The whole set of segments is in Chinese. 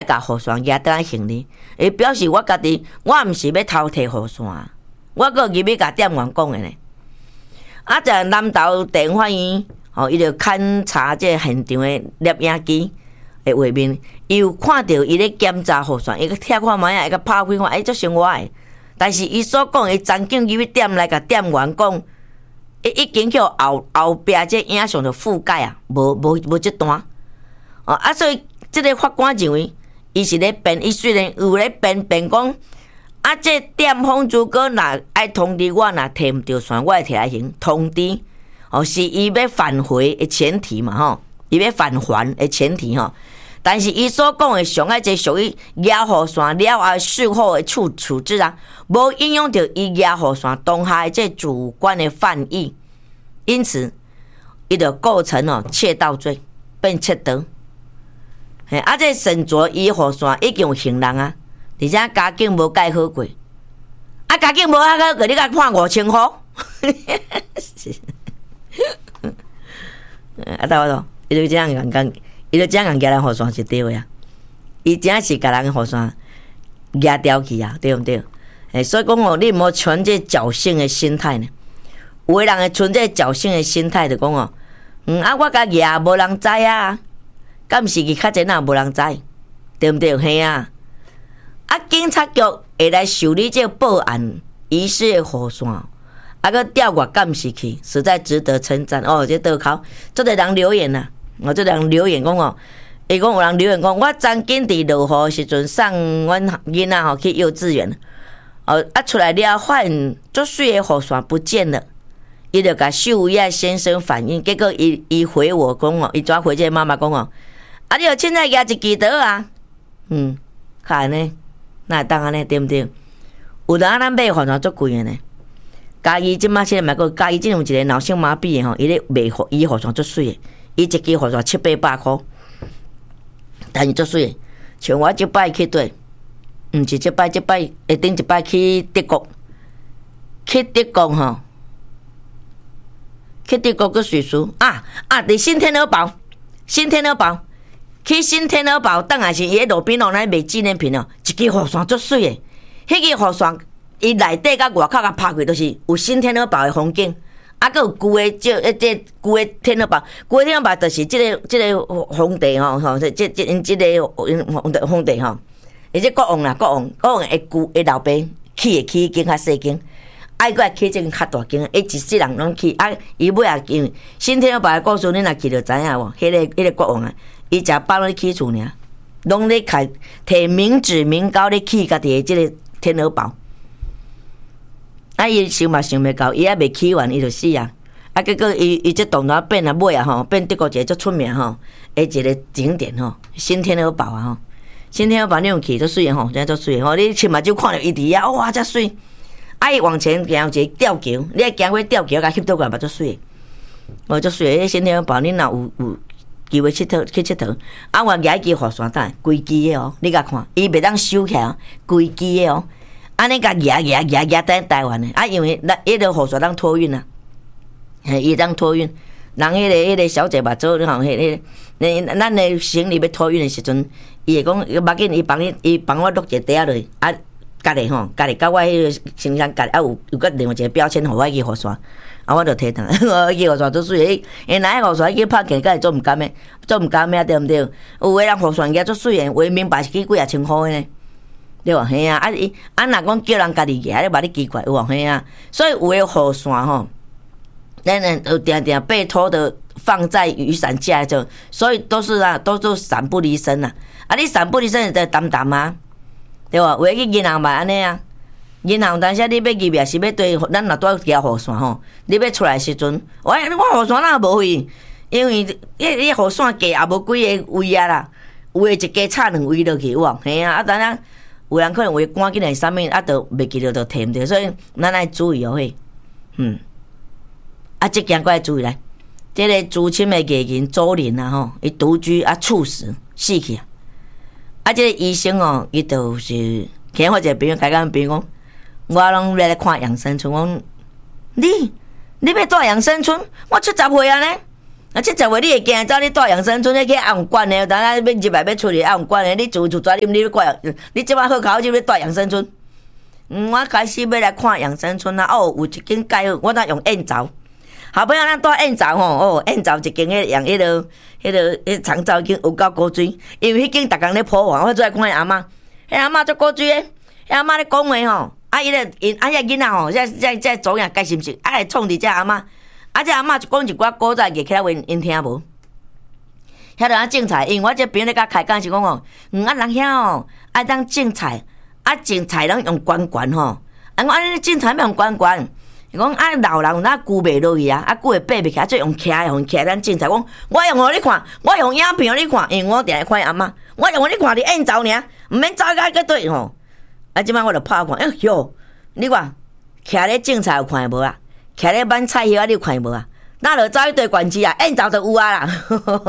甲雨伞举倒来行李，伊表示我家己我毋是要偷摕雨伞，我个入去甲店员讲的呢。啊，在南投地方法院，伊就勘察这现场的摄影机的画面，伊有看到伊咧检查雨伞，伊个拆看卖啊，伊个拍开看，足生活的。但是伊所讲，伊曾经入去店来甲店员讲，已经叫后壁这影像就覆盖啊，无这段。所以这个法官认为，伊是咧辩，伊虽然有咧辩讲。这店方如果若爱通知我，若摕毋着伞，我会摕来行通知。是伊要返回的前提嘛，伊要返还的前提但是伊所讲的上爱这属于举雨伞了后事后的处置啊，无影响到伊举雨伞当下的这主观的犯意，因此伊就构成窃盗罪，变窃盗。这沈卓伊雨伞已经有行人啊。而且家境无介好过，家境无介好过，你甲判5000块？伊就这样讲，伊就这样甲人雨伞是对的啊。伊真是甲人雨伞举掉去啊，对毋对？所以讲你莫存这侥幸的心态呢。有的人会存这侥幸的心态，就讲我家举无人知啊，敢毋是去较济哪无人知，对毋对？嘿啊。警察局会来受理这报案遗失的雨伞，个调阅敢是去，实在值得称赞这倒口，这个人留言这个人留言讲伊讲有人留言讲，我曾经伫落雨时阵送阮囡仔去幼稚园，出来了发现足水的雨伞不见了，伊就甲秀亚先生反映，结果伊回我讲伊怎回这妈妈讲你有凊彩举一支倒啊？看呢。那会当安尼对毋对？有人咱买雨伞足贵的呢。嘉义即马现在买过，嘉义真有一个脑性麻痹的伊咧卖伊雨伞足水的，伊一支雨伞700-800块，但是足水的。像我即摆去对，毋是即摆下顶一摆去德国，去德国个水书伫新天鹅堡，去新天鹅堡，当然是伊喺路边来卖纪念品一支雨伞足水的，迄支雨伞伊内底甲外口甲拍开都是有新天鹅堡的风景，还有旧的旧的天鹅堡，旧的天鹅堡就是这个皇帝这个皇帝而且国王会旧的老爸起间较细间，爱过起这间较大间，一世人拢去伊尾也因为新天鹅堡的故事，你若去就知影无？迄个国王伊食饱咧起厝尔，拢咧摕明指明高咧起家己的即个天鹅堡。伊想嘛想袂到，伊还未起完，伊就死啊！结果伊这动作变尾变德国一个足出名一个景点新天鹅堡新天鹅堡你有去足水真足水你亲目睭看到伊伫遐，哇，遮水！伊往前行一个吊桥，你爱行过吊桥，甲翕倒过来嘛足水的，足水的新天鹅堡，你若有机会去佚佗，我举一支雨伞等规支的你甲看，伊袂当收起来规支的安尼甲举等台湾的因为迄个雨伞当托运伊当托运，人迄个小姐目睭咱的行李要托运的时阵，伊会讲目紧，伊帮我录一个底下落家己甲我迄个身上家有个另外一个标签，互我一支雨伞。我就摕我去雨伞足水，因哪个雨伞去拍起，敢会做毋甘的，对毋对？有个人雨伞举足水的，话明白是去几啊千块的呢，对吧？嘿啊，若讲叫人家己举，你把你奇怪有无？嘿啊，所以有个雨伞咱有定定被偷的放在雨伞架上，所以都是闪不离身你闪不离身就担啊，对吧？有去银行嘛安尼银行有当时你要入也是要对，咱若拄举雨伞你要出来时阵，我雨伞哪无去？因为迄雨伞架也无几个位啦，有诶一家插2位落去有无？嘿啊，当然有人可能会赶紧来啥物，就袂记得就摕毋着，所以咱爱注意嘿。这件我爱注意来，这个资深的艺人周林伊独居猝死死去这个医生伊就是听我一个朋友甲讲，朋友讲。我拢来看养生村，讲你要住养生村，我70岁啊呢， 啊，这10月你会惊走你住养生村，你去阿勇管的，当然要入来要出去阿勇管的，你住住你你怪，你即摆好考就要住养生村。我开始要来看养生村啊，有一间介好，我当用燕巢。后尾咱住燕巢吼，燕巢一间养迄个长照已经有够古锥，因为迄间逐工咧破坏，我最爱看阿嬷，迄阿嬷足古锥诶，迄阿嬷咧讲话吼，伊咧遐囡仔吼，这祖样该是毋是？来创伫这阿嬷，这阿嬷就讲一寡古早艺起来话，因听无。遐着种菜，因为我这边咧甲开讲是讲吼，人遐吼爱当种菜，种菜拢用罐罐吼，我安尼种菜要用罐罐。伊讲老人哪久袂落去啊，久会爬袂起，就用徛咱种菜。讲我用互你看，我用影片互你看，因为我定来看阿嬷，我用互你看你演走尔，毋免走甲个对吼。即摆我就拍看，哎哟，你看徛咧种菜有看无啊？徛咧挽菜叶你有看无啊？那就走去对管子啊，演走就有啊啦。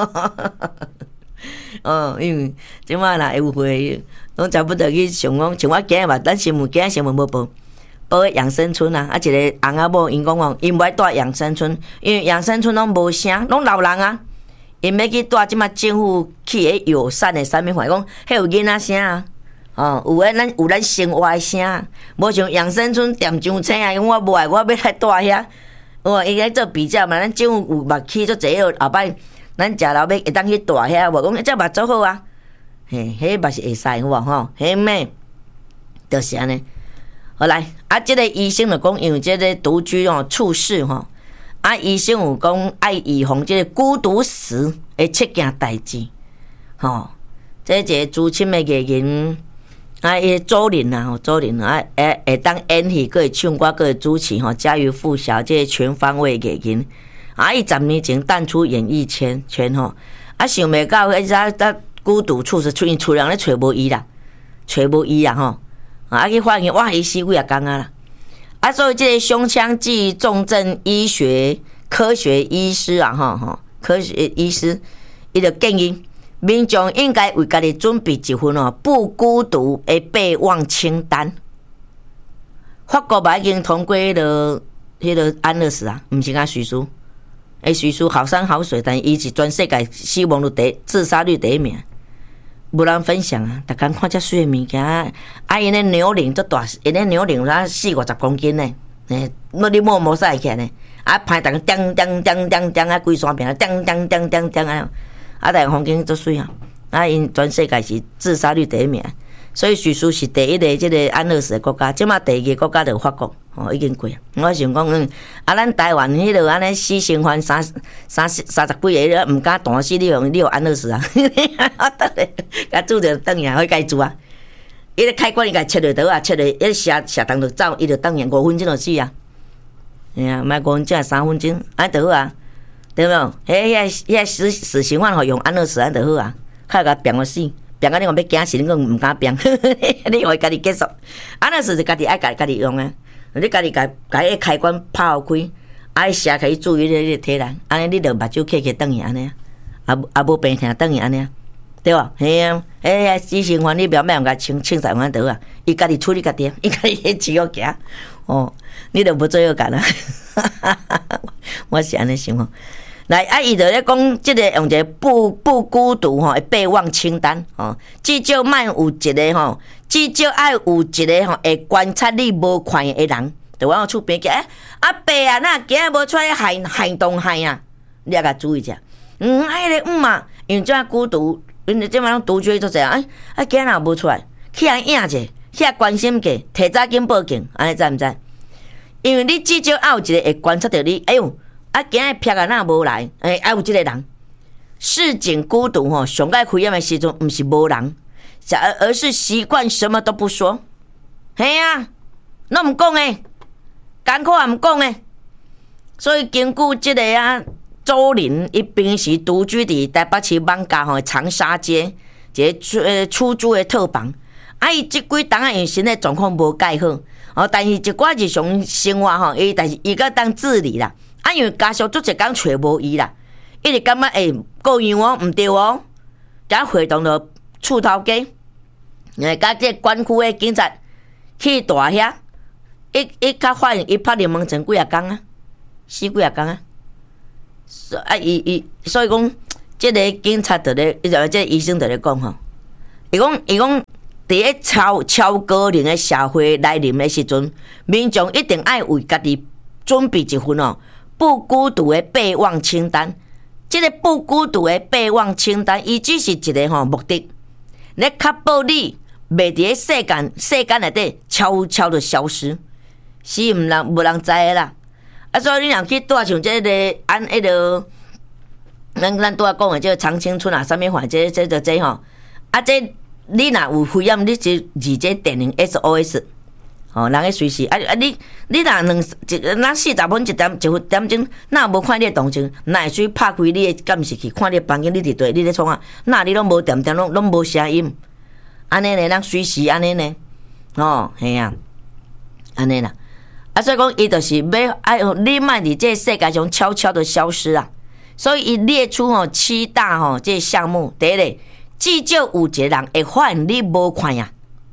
因为即摆啦会有会，拢差不多去想讲，像我今日嘛，咱新闻今日新闻无报。报养生村啊，一个翁仔某因讲哦，因无住养生村，因为养生村拢无啥，拢老人啊。因要去住即马政府起个友善的啥物话，讲迄有囡仔声啊，有咱生活的声，无像养生村店上车啊，我无爱，我要来住遐。伊来做比较嘛，咱政府有目起足济个，后摆咱食老要会当去住遐，无讲这嘛做好啊。嘿，迄嘛是会使有无吼？迄咩？就是安尼。好来，这个医生就讲，因为这个独居猝死医生有讲爱预防这个孤独死的7件代志，这一个资深的艺人伊周玲会当演戏，佮会唱歌，佮会主持家喻户晓这个全方位艺人伊10年前淡出演艺圈想袂到迄孤独猝死，厝人咧找无伊啦去发现哇，伊死几啊天啊啦！所以这个胸腔暨重症医学科学医师啊，科学医师，伊就建议民众应该为家己准备一份不孤独的备忘清单。法国嘛已经通过迄个安乐死啊，毋是讲叙述，叙述好山好水，但伊是全世界死亡率自杀率第一名。无人分享啊！逐工看遮水的物件，因咧牛铃足大，因咧牛铃40-50公斤呢，你摸使起来呢，歹逐个叮叮叮叮叮规山边叮叮叮叮叮逐个风景足水因全世界是自杀率第一名，所以叙述是第一个即个安乐死的国家，即马第二个国家就法国，已经过。我想讲，咱台湾迄落安尼死生还30几个，毋敢单死，你有安乐死啊？我倒咧，甲煮着转去，可以煮啊。伊咧开关伊甲切落倒啊，切落一下动就走，伊就转去5分钟就死啊。莫5分钟3分钟，安就好啊，对无？遐死刑犯用安乐死安就好啊，较甲变我死。变到你讲要惊死，你讲毋敢变，你会家己结束。安乐死是家己爱家己用啊，你家己甲迄开关拍开，爱射开注意你的体内，安尼你就目睭起转去安尼无病痛转去安尼，对无？嘿啊，死刑犯你不要用甲清洗完倒啊，伊家己处理家己，伊家己饲好行，你就无罪恶感啦。我是安尼想来伊就咧讲，即个用一个不孤独的备忘清单至少莫有一个至少爱有一个会观察你无看的人，就往厝边去阿伯啊，那今日无出来害动害啊，你也甲注意者。迄个嘛，因为这孤独，因为这摆拢独居做者今日无出来，去遐影者，遐关心者，提早紧报警，安尼知毋知？因为你至少有一个会观察到你，哎呦。今日撇啊，那无来，有这个人。市井孤独上该开演的时阵，不是无人，而是习惯什么都不说。嘿啊，拢唔讲诶，艰苦也唔讲诶。所以根据这个周玲，伊平时独居伫台北市艋舺长沙街一个出租的套房，伊这几档因为身体状况无介好，但是一寡日常生活但是伊个当自理啦。因为家属足一工找无伊啦，一直感觉够样毋对才回动到厝头家，甲这管区的警察去大遐，伊较发现伊拍联盟前几啊天死几啊天所以讲，这个警察就咧，这个医生就咧讲吼，伊讲伫咧超高龄的社会来临的时阵，民众一定爱为家己准备一份不孤独的备忘清单。这个不孤独的备忘清单，伊只是一个目的，来确保你袂伫世间内底悄悄的消失，是无人知的啦。所以你若去带像这个按迄个，咱拄仔讲的这个长青村啊，啥物款，这吼，这你若有危险，你就二这电铃 SOS。人个随时你若咱40分一点钟，哪无看你的动静，哪会去拍开你的监视器，看你的房间，你伫对，你咧创啊？哪你拢无点拢无声音，安尼呢？咱随时安尼呢？嘿啊，安尼啦。所以讲，伊就是要你莫伫这世界上悄悄的消失啊。所以伊列出7大这项目，第一个，至少有一个人会发现你无看呀。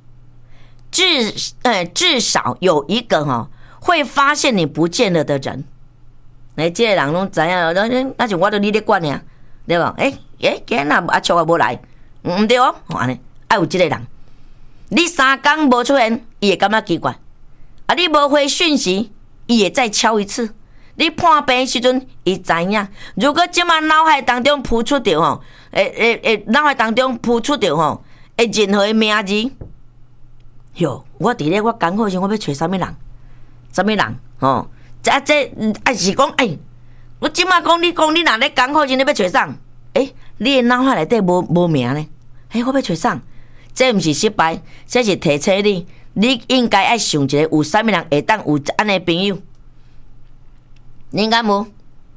至少有一个会发现你不见了的人，这个人拢知影，那就我都你咧管呀，对吧？今日阿秋也无来，唔对哦，安尼爱有这个人，你3天无出现，伊会感觉奇怪，你无回讯息，伊会再敲一次，你判病时阵，伊知影。如果即马脑海当中浮出着脑海当中浮出着任何的名字。哟，我伫咧我艰苦时，我要找啥物人？这是讲，我即马讲你若咧艰苦时，你要找啥？你的脑海内底无名呢？我要找啥？这毋是失败，这是提醒你，你应该爱想一个有啥物人会当有安尼朋友？你应该无？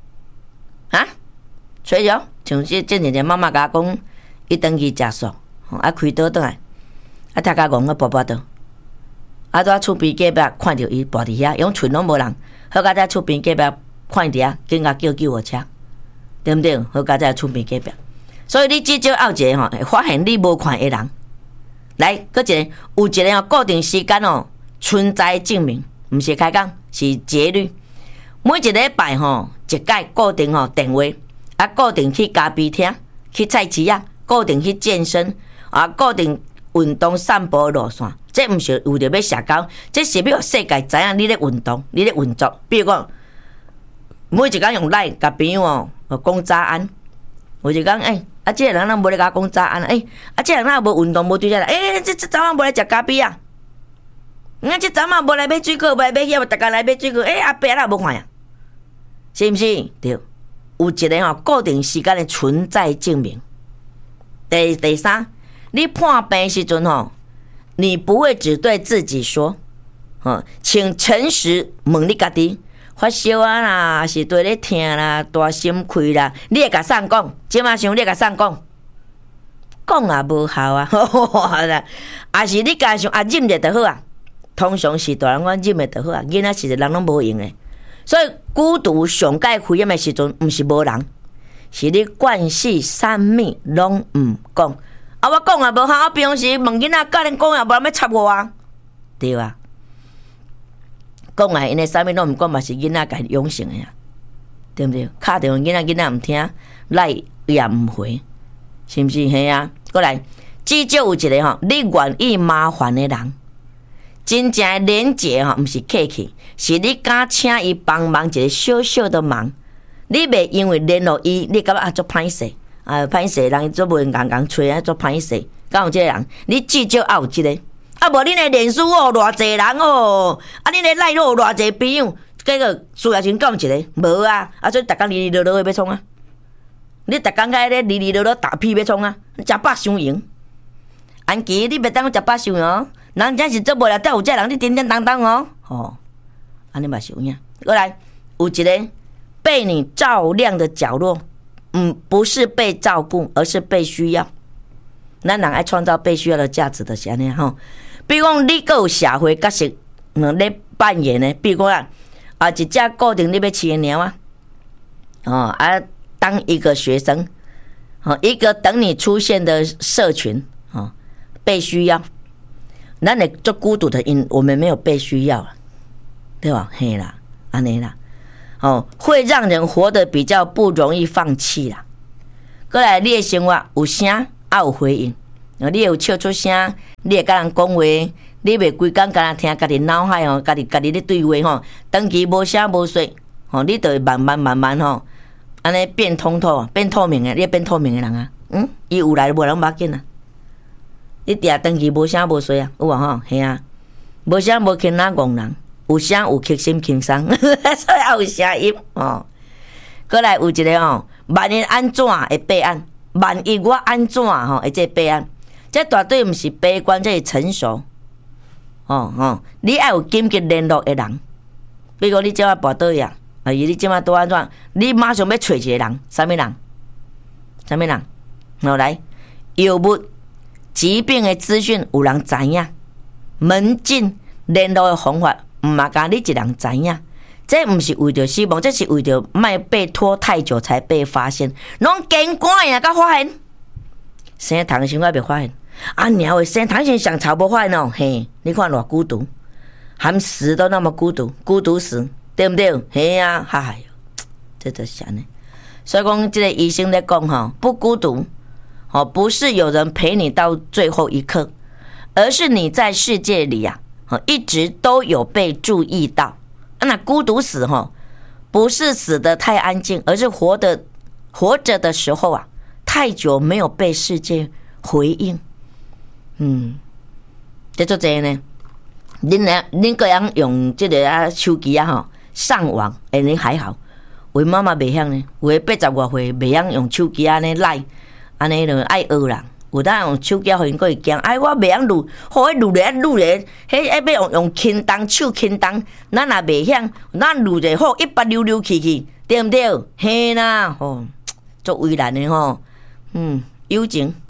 找着，像这阵子妈妈甲我讲，伊登去食素，开刀倒来。大家讲我跋倒，在厝边隔壁看到伊跋伫遐，用村拢无人，好佳在厝边隔壁看伫遐，紧甲叫救护车，对不对？好佳在厝边隔壁，所以你至少要一个会发现你无看的人，来，搁一个有一个固定时间存在证明，毋是开讲，是节律，每一个礼拜一改固定电话，固定去咖啡厅，去菜市啊，固定去健身，固定。运动散步路线，这毋是为着要社交，这是要世界知影你咧运动，你咧运作。比如讲，每一工用赖甲朋友讲早安，有一工这个人咱无咧甲讲早安，这个人哪无运动无对下来，这早晚无来食咖啡啊，这早晚无来买水果，无来买遐，大家来买水果，阿伯哪无看呀？是毋是？对，有一个固定时间的存在证明。第三。你判病时阵你不会只对自己说，请诚实问你家己，发烧啊啦，是对咧疼啦，大心亏啦，你会甲啥讲？即马想你会甲啥讲？讲也无效啊，也是你家想忍者就好啊。通常是大人讲忍者就好啊，囡仔是人拢无用的。所以孤独上界危险的时阵，毋是无人，是你惯势三密拢毋讲。我讲也无效，我平时问囡仔教练讲也无人要插我啊，对啊。讲啊，因为啥物拢毋讲，嘛是囡仔家养成的呀，对不对？敲电话囡仔毋听，赖也毋回，是毋是？嘿啊，过来，至少有一个你愿意麻烦的人，真正的连结毋是客气，是你敢请伊帮忙一个小小的忙，你袂因为联络伊，你感觉足歹势。歹势，人做无硬吹做歹势，敢有这个人？你至少要有这个，无恁的脸书偌济人恁的赖有偌济朋友，结果需要先讲一个，无啊，所以逐工哩哩落落的要创啊，你逐工个咧哩哩落落打屁要创啊，食饱伤闲。安琪，你袂当食饱伤闲人真是做无了，才有这人，你叮叮当当安尼嘛是有影。过来，有一个被你照亮的角落。不是被照顾，而是被需要。咱人爱创造被需要的价值的是安尼比如讲，你有社会角色咧扮演呢？比如讲一只固定你要饲的鸟当一个学生一个等你出现的社群被需要。咱做孤独的因，我们没有被需要，对吧？嘿啦，安尼啦。 会让人活得比较不容易放弃啦。过来，你的生活有声也有回应，你有笑出声，你会甲人讲话，你袂规工甲人听家己脑海家己咧对话长期无声无说你就会慢慢安尼变通透，变透明的，你变透明的人啊。伊有来无人无要紧啊。你定长期无声无说啊，有啊嘿啊，无声无轻哪戆人，有声有轻心轻松，所以也有声音过来有一个万一安怎会备案？万一我安怎会这备案？这绝对毋是悲观，这是成熟。你要有紧急联络的人，比如你即马跋倒呀，你即马拄安怎？你马上要找一个人，啥物人？来，药物、疾病的资讯有人知影，门禁联络的方法毋嘛甲你一人知影。这不是为着死亡，这是为着卖被拖太久才被发现，拢监管呀，才发现。生堂先我别发现，鸟的生堂先上草无发现嘿，你看偌孤独，含死都那么孤独，孤独死，对不对？嘿啊，哎呦，这就是安尼。所以讲，这个医生在讲不孤独，不是有人陪你到最后一刻，而是你在世界里一直都有被注意到。那孤独死不是死得太安静，而是活着的时候太久没有被世界回应。这做这呢，恁个人用这个手机上网，你还好。为妈妈袂晓呢，为80多岁袂晓用手机安尼赖，安尼就爱学人。有当用手机，互因个会惊。我袂晓录，迄录咧，迄要用轻动手轻动，咱也袂晓，咱录者好，一把溜溜去，对毋对？嘿啦，足为难的友情。